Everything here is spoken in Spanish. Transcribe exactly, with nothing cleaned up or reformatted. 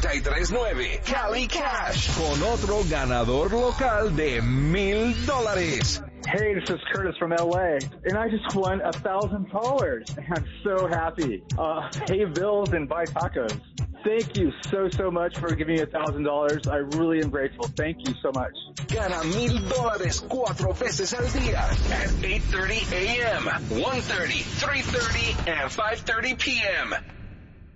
noventa y tres nueve Cali Cash con otro ganador local de mil dólares. Hey, this is Curtis from L A, and I just won a thousand dollars. I'm so happy. Uh, pay bills and buy tacos. Thank you so, so much for giving me a thousand dollars. I really am grateful. Thank you so much. Gana mil dólares cuatro veces al día at eight thirty a.m., one thirty, three thirty, and five thirty p.m.